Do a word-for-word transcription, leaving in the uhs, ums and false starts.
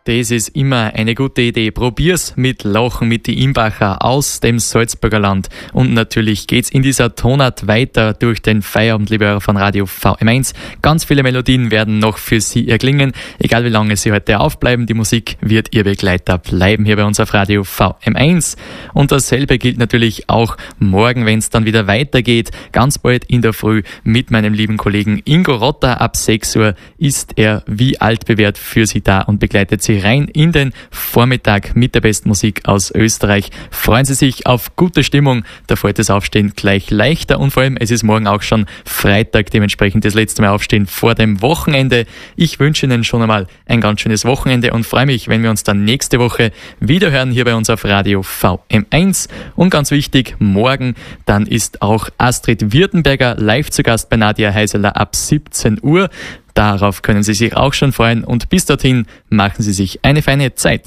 Das ist immer eine gute Idee. Probier's mit Lachen mit die Imbacher aus dem Salzburger Land. Und natürlich geht's in dieser Tonart weiter durch den Feierabend, liebe Hörer von Radio V M eins. Ganz viele Melodien werden noch für Sie erklingen. Egal wie lange Sie heute aufbleiben, die Musik wird Ihr Begleiter bleiben hier bei uns auf Radio V M eins. Und dasselbe gilt natürlich auch morgen, wenn es dann wieder weitergeht. Ganz bald in der Früh mit meinem lieben Kollegen Ingo Rotter. Ab sechs Uhr ist er wie altbewährt für Sie da und begleitet Sie rein in den Vormittag mit der besten Musik aus Österreich. Freuen Sie sich auf gute Stimmung, da fällt das Aufstehen gleich leichter und vor allem, es ist morgen auch schon Freitag, dementsprechend das letzte Mal Aufstehen vor dem Wochenende. Ich wünsche Ihnen schon einmal ein ganz schönes Wochenende und freue mich, wenn wir uns dann nächste Woche wieder hören hier bei uns auf Radio V M eins. Und ganz wichtig, morgen dann ist auch Astrid Wirtenberger live zu Gast bei Nadia Heiseler ab siebzehn Uhr. Darauf können Sie sich auch schon freuen und bis dorthin machen Sie sich eine feine Zeit.